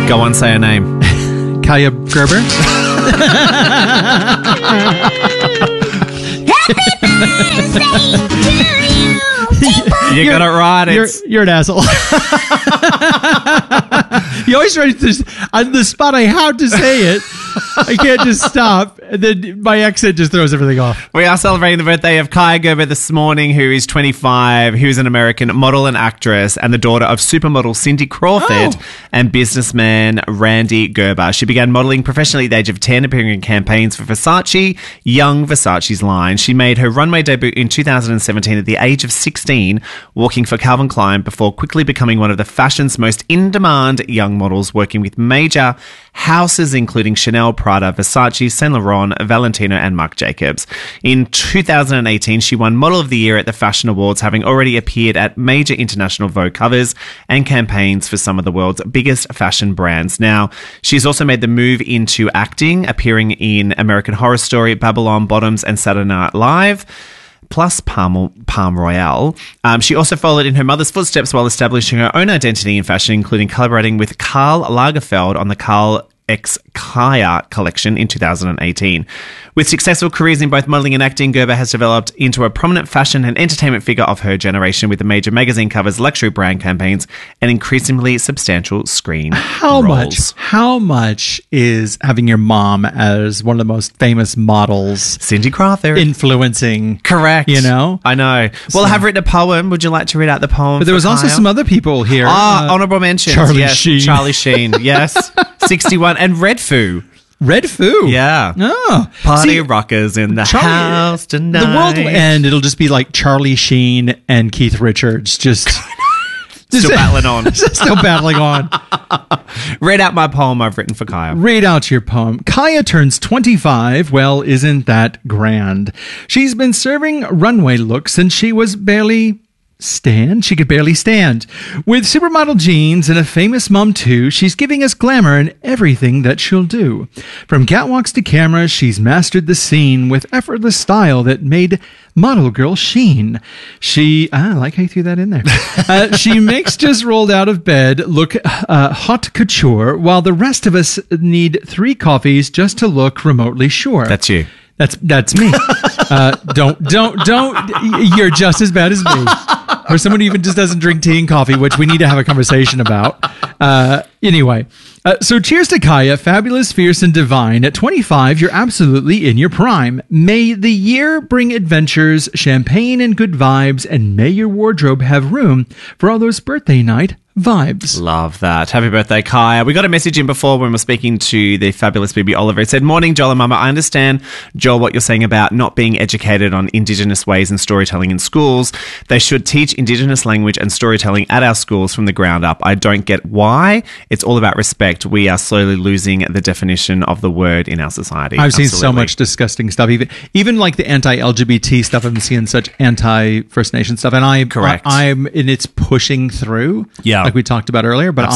Go on, say her name. Kaya Gerber. You got it right. You're an asshole. You always try to, on the spot I have to say it, I can't just stop. And then my accent just throws everything off. We are celebrating the birthday of Kaya Gerber this morning, who is 25, who is an American model and actress, and the daughter of supermodel Cindy Crawford and businessman Randy Gerber. She began modeling professionally at the age of 10, appearing in campaigns for Versace, Young Versace's line. She made her runway debut in 2017 at the age of 16, walking for Calvin Klein before quickly becoming one of the fashion's most in-demand young models, working with major houses including Chanel, Prada, Versace, Saint Laurent, Valentino and Marc Jacobs. In 2018, she won Model of the Year at the Fashion Awards, having already appeared at major international Vogue covers and campaigns for some of the world's biggest fashion brands. Now, she's also made the move into acting, appearing in American Horror Story, Babylon Bottoms and Saturday Night Live, plus Palm Royale. She also followed in her mother's footsteps while establishing her own identity in fashion, including collaborating with Karl Lagerfeld on the Karl X Kaya collection in 2018. With successful careers in both modelling and acting, Gerber has developed into a prominent fashion and entertainment figure of her generation, with the major magazine covers, luxury brand campaigns, and increasingly substantial screen roles. How much is having your mom as one of the most famous models, Cindy Crawford, influencing? Correct. You know? I know. Well, I have written a poem. Would you like to read out the poem? But there was also some other people here. Honourable mentions. Charlie yes, Sheen. Charlie Sheen. Yes. 61. And Red Foo. Red Foo. Yeah. Oh. Party rockers in the house tonight. The world will end. It'll just be like Charlie Sheen and Keith Richards. Just still battling on. Still battling on. Read out my poem I've written for Kaya. Read out your poem. Kaya turns 25. Well, isn't that grand? She's been serving runway looks since she was barely... She could barely stand. With supermodel jeans and a famous mom too, she's giving us glamour in everything that she'll do. From catwalks to cameras, she's mastered the scene with effortless style that made model girl sheen. I like how you threw that in there. She makes just rolled out of bed look hot couture, while the rest of us need 3 coffees just to look remotely sure. That's you. That's me. Don't. You're just as bad as me. Or someone who even just doesn't drink tea and coffee, which we need to have a conversation about. Anyway, so cheers to Kaya, fabulous, fierce, and divine. At 25, you're absolutely in your prime. May the year bring adventures, champagne, and good vibes, and may your wardrobe have room for all those birthday night vibes. Love that. Happy birthday, Kaya. We got a message in before when we were speaking to the fabulous Bibi Oliver. It said, "Morning, Joel and Mama. I understand, Joel, what you're saying about not being educated on Indigenous ways and storytelling in schools. They should teach Indigenous language and storytelling at our schools from the ground up. I don't get why. It's all about respect. We are slowly losing the definition of the word in our society." I've seen so much disgusting stuff. Even like the anti-LGBT stuff. I've been seeing such anti-First Nation stuff. And and it's pushing through. Yeah. Like we talked about earlier, but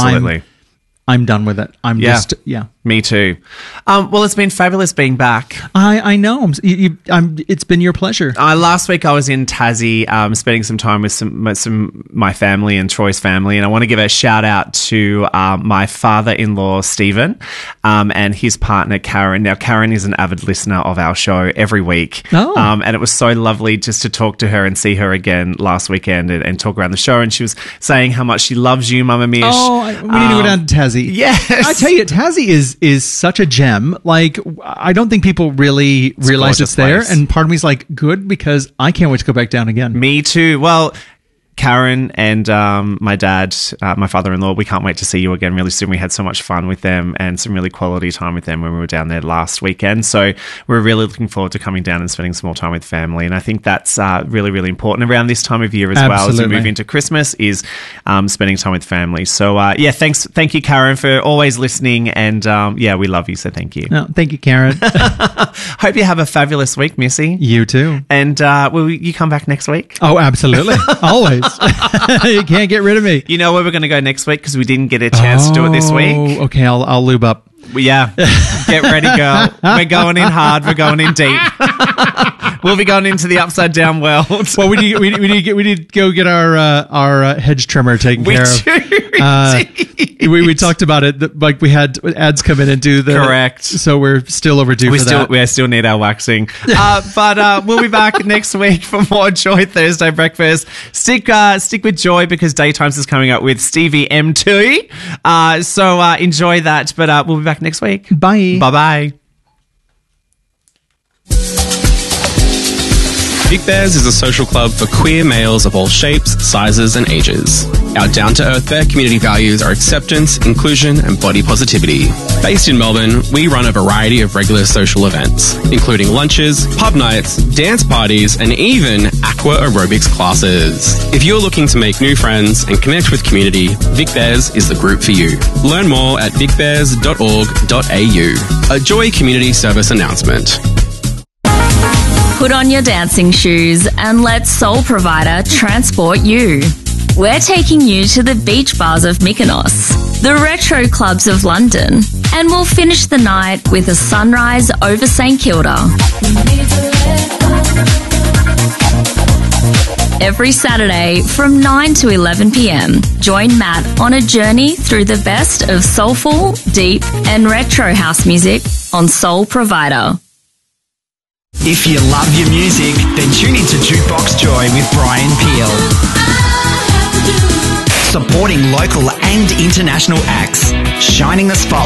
I'm done with it. Me too. Well, it's been fabulous being back. I know. It's been your pleasure. Last week I was in Tassie, spending some time with some my family and Troy's family, and I want to give a shout out to my father-in-law Stephen and his partner Karen. Now, Karen is an avid listener of our show every week, and it was so lovely just to talk to her and see her again last weekend and talk around the show. And she was saying how much she loves you, Mama Mish. Oh, we need to go down to Tassie. Yes, I tell you, Tassie is such a gem. Like, I don't think people really realize it's there. Place. And part of me is like, good, because I can't wait to go back down again. Me too. Well, Karen and my dad, my father-in-law, we can't wait to see you again really soon. We had so much fun with them and some really quality time with them when we were down there last weekend. So we're really looking forward to coming down and spending some more time with family. And I think that's really, really important around this time of year as well, as we move into Christmas, is spending time with family. So thank you, Karen, for always listening. And we love you, so thank you. No, thank you, Karen. Hope you have a fabulous week, Missy. You too. And will you come back next week? Oh, absolutely. Always. You can't get rid of me. You know where we're going to go next week, because we didn't get a chance to do it this week? Okay, I'll lube up. Yeah. Get ready, girl. We're going in hard. We're going in deep. We'll be going into the upside down world. Well, we need to go get our hedge trimmer taken care of. We talked about it. Like we had ads come in and do the correct. So we're still overdue for that. We still need our waxing. But we'll be back next week for more Joy Thursday breakfast. Stick with Joy because Daytimes is coming up with Stevie M2. So enjoy that. But we'll be back next week. Bye. Bye. Big Bears is a social club for queer males of all shapes, sizes, and ages. Our down-to-earth Bear community values are acceptance, inclusion, and body positivity. Based in Melbourne, we run a variety of regular social events, including lunches, pub nights, dance parties, and even aqua aerobics classes. If you're looking to make new friends and connect with community, Vic Bears is the group for you. Learn more at vicbears.org.au. A Joy Community Service announcement. Put on your dancing shoes and let Soul Provider transport you. We're taking you to the beach bars of Mykonos, the retro clubs of London, and we'll finish the night with a sunrise over St Kilda. Every Saturday from 9 to 11 p.m, join Matt on a journey through the best of soulful, deep, and retro house music on Soul Provider. If you love your music, then tune into Jukebox Joy with Brian Peel. Supporting local and international acts, shining the spotlight